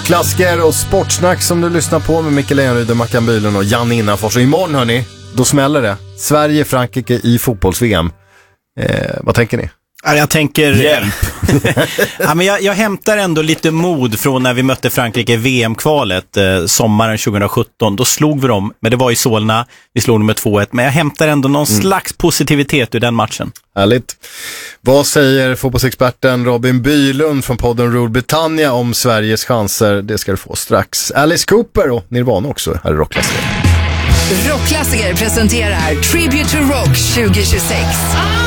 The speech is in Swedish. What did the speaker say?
Rockklassiker och sportsnack som du lyssnar på med Mikael Enryd, Mackan Bylund och Jan Innanfors. Och imorgon hörni, då smäller det. Sverige-Frankrike i fotbolls-VM. Vad tänker ni? Jag tänker hjälp. Ja, men jag hämtar ändå lite mod från när vi mötte Frankrike i VM-kvalet sommaren 2017. Då slog vi dem, men det var i Solna. Vi slog dem med 2-1, men jag hämtar ändå någon slags positivitet ur den matchen. Härligt. Vad säger fotbollsexperten Robin Bylund från podden Rule Britannia om Sveriges chanser? Det ska du få strax. Alice Cooper och Nirvana också här i Rockklassiker. Rockklassiker presenterar Tribute to Rock 2026.